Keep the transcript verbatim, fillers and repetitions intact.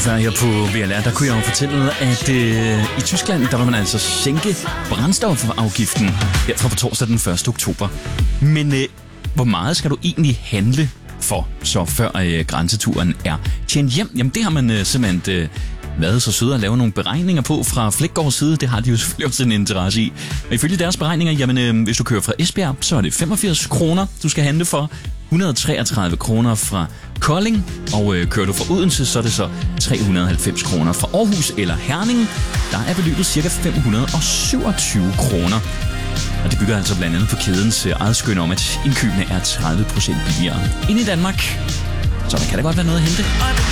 før her på V L R, der kunne jeg jo fortælle, at øh, i Tyskland, der vil man altså sænke brændstofafgiften her fra på torsdag den første oktober. Men øh, hvor meget skal du egentlig handle for, så før øh, grænseturen er tjent hjem? Jamen det har man øh, simpelthen øh, været så søde at lave nogle beregninger på fra Fleggaards side. Det har de jo selvfølgelig også en interesse i. Og ifølge deres beregninger, jamen øh, hvis du kører fra Esbjerg, så er det femogfirs kroner, du skal handle for. et hundrede og treogtredive kroner fra Kolding, og øh, kører du fra Odense, så er det så tre hundrede og halvfems kroner. Fra Aarhus eller Herning, der er beløbet ca. fem hundrede og syvogtyve kroner. Og det bygger altså blandt andet på kædens øh, eget skøn om, at indkøbene er tredive procent billigere. Inde i Danmark, så der kan der godt være noget at hente.